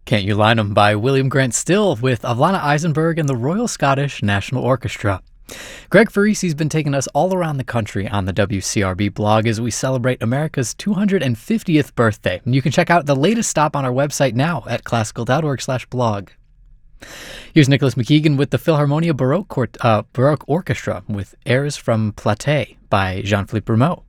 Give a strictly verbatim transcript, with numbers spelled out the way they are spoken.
Can't You Line 'Em by William Grant Still with Alana Eisenberg and the Royal Scottish National Orchestra. Greg Farisi's been taking us all around the country on the W C R B blog as we celebrate America's two hundred fiftieth birthday. And you can check out the latest stop on our website now at classical dot org slash blog. Here's Nicholas McKeegan with the Philharmonia Baroque, Court, uh, Baroque Orchestra with airs from Platée by Jean-Philippe Rameau.